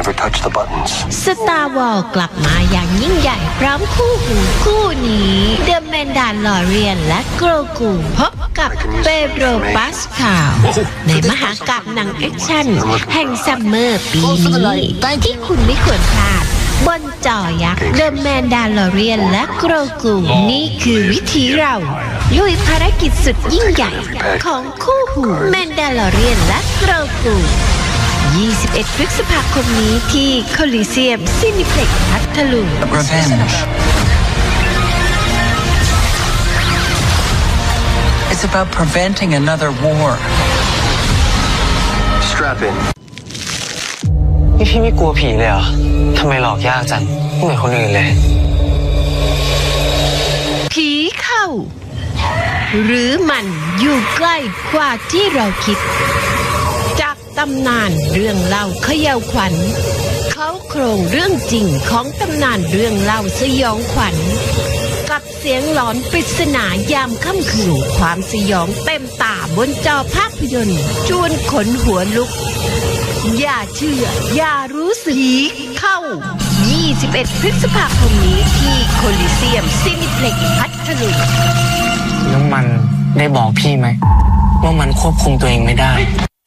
never touch the buttons. Star Wars กลับมาอย่างยิ่งใหญ่พร้อมคู่หูคู่นี้เดอะแมนดาลอเรียนและโกรกูพบกับเปโดรปาสคาลในมหากาพย์หนังแอคชั่นแห่งซัมเมอร์ปีนี้ที่คุณไม่ควรพลาดบนจอยักษ์เดอะแมนดาลอเรียนและโกรกูนี่คือวิธีเราลุยภารกิจสุดยิ่งใหญ่ของคู่หูแมนดาลอเรียนและโกรกู21 พฤษภาคมนี้ที่โคลิเซียมซินิเพล็กซ์พัทลุง Revenge. It's about preventing another war. Strap in. นี่พี่ไม่กลัวผีเลยเหรอทำไมหลอกยากจังไม่เหมือนคนอื่นเลยผีเข้าหรือมันอยู่ใกล้กว่าที่เราคิดจากตำนานเรื่องเล่าเขย่าวขวัญเขาโครงเรื่องจริงของตำนานเรื่องเล่าสยองขวัญกับเสียงหลอนปริศนายามค่ำคืนความสยองเต็มตาบนจอภาพยนตร์ชวนขนหัวลุกอย่าเชื่ออย่ารู้สึกผีเข้า21 พฤษภาคมนี้ที่โคลิเซียมซินิเพล็กซ์พัทลุงแล้วมันได้บอกพี่ไหมว่ามันควบคุมตัวเองไม่ได้